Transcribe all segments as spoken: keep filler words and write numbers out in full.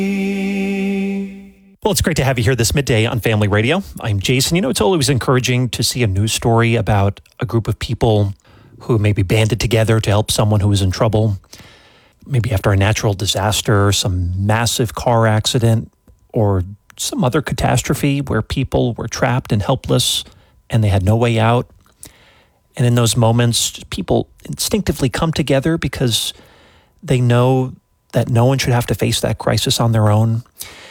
Well, it's great to have you here this midday on Family Radio. I'm Jason. You know, it's always encouraging to see a news story about a group of people who maybe banded together to help someone who was in trouble, maybe after a natural disaster, some massive car accident, or some other catastrophe where people were trapped and helpless and they had no way out. And in those moments, people instinctively come together because they know that no one should have to face that crisis on their own.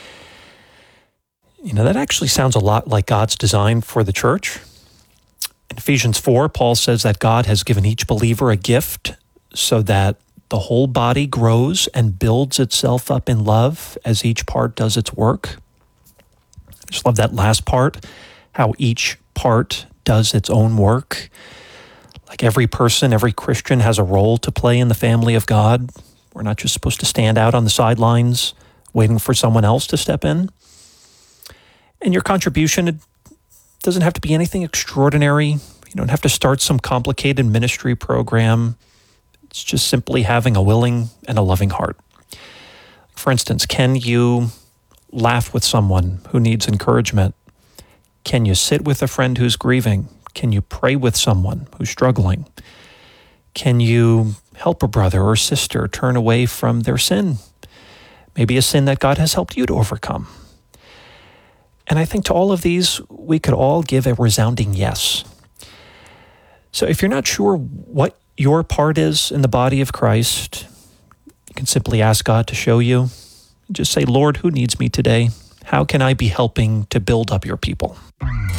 You know, that actually sounds a lot like God's design for the church. In Ephesians four, Paul says that God has given each believer a gift so that the whole body grows and builds itself up in love as each part does its work. I just love that last part, how each part does its own work. Like every person, every Christian has a role to play in the family of God. We're not just supposed to stand out on the sidelines waiting for someone else to step in. And your contribution, it doesn't have to be anything extraordinary. You don't have to start some complicated ministry program. It's just simply having a willing and a loving heart. For instance, can you laugh with someone who needs encouragement? Can you sit with a friend who's grieving? Can you pray with someone who's struggling? Can you help a brother or sister turn away from their sin? Maybe a sin that God has helped you to overcome. And I think to all of these, we could all give a resounding yes. So if you're not sure what your part is in the body of Christ, you can simply ask God to show you. Just say, Lord, who needs me today? How can I be helping to build up your people?